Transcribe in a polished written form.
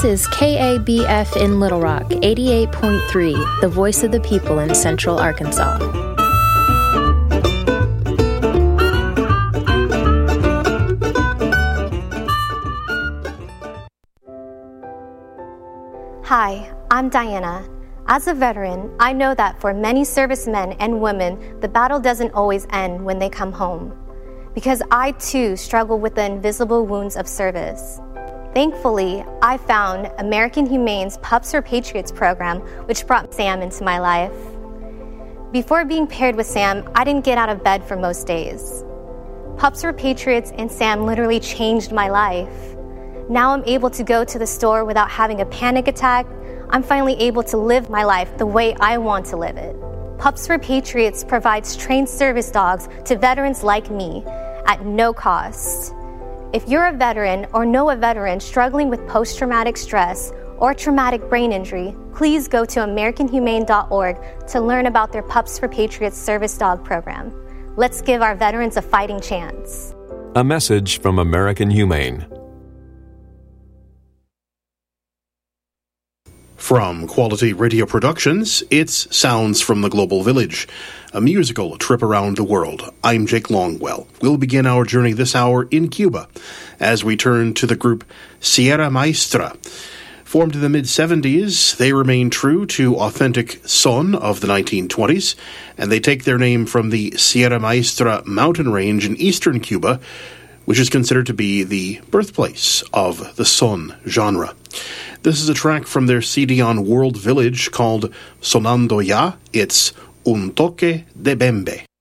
This is KABF in Little Rock, 88.3, the voice of the people in Central Arkansas. Hi, I'm Diana. As a veteran, I know that for many servicemen and women, the battle doesn't always end when they come home. Because I too struggle with the invisible wounds of service. Thankfully, I found American Humane's Pups for Patriots program, which brought Sam into my life. Before being paired with Sam, I didn't get out of bed for most days. Pups for Patriots and Sam literally changed my life. Now I'm able to go to the store without having a panic attack. I'm finally able to live my life the way I want to live it. Pups for Patriots provides trained service dogs to veterans like me at no cost. If you're a veteran or know a veteran struggling with post-traumatic stress or traumatic brain injury, please go to AmericanHumane.org to learn about their Pups for Patriots service dog program. Let's give our veterans a fighting chance. A message from American Humane. From Quality Radio Productions, it's Sounds from the Global Village, a musical trip around the world. I'm Jake Longwell. We'll begin our journey this hour in Cuba as we turn to the group Sierra Maestra. Formed in the mid-70s, they remain true to authentic son of the 1920s, and they take their name from the Sierra Maestra mountain range in eastern Cuba, which is considered to be the birthplace of the son genre. This is a track from their CD on World Village called Sonando Ya. It's Un Toque de Bembe.